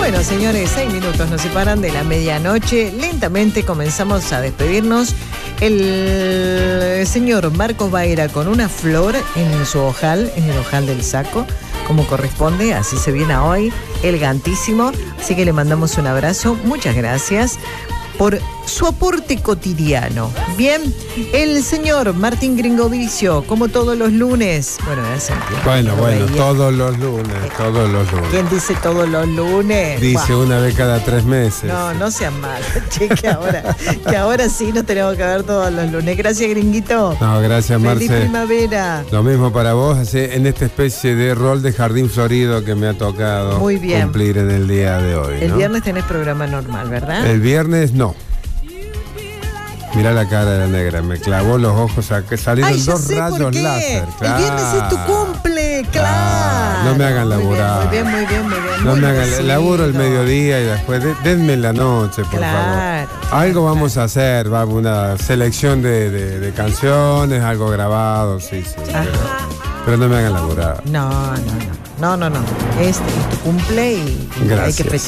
Bueno, señores, 6 minutos nos separan de la medianoche. Lentamente comenzamos a despedirnos. El señor Marcos Baera con una flor en su ojal, en el ojal del saco, como corresponde, así se viene hoy, elegantísimo. Así que le mandamos un abrazo. Muchas gracias por su aporte cotidiano. Bien, el señor Martín Gringovicio, como todos los lunes. Bueno, hace un tiempo. Bueno, todos los lunes. ¿Quién dice todos los lunes? Dice una vez cada 3 meses. No sean malos, che, que ahora sí nos tenemos que ver todos los lunes. Gracias, Gringuito. No, gracias, Marce. Feliz primavera. Lo mismo para vos, así, en esta especie de rol de jardín florido que me ha tocado muy bien cumplir en el día de hoy. El viernes tenés programa normal, ¿verdad? El viernes no. Mirá la cara de la negra, me clavó los ojos, que salieron 2 rayos láser. Claro. El viernes es tu cumple, claro. No me hagan laburar. Muy bien. No me hagan laburo el mediodía y después denme la noche, por favor. Algo vamos a hacer, una selección de canciones, algo grabado, sí. Pero no me hagan laburar. No. Es tu cumple y hay que festejar.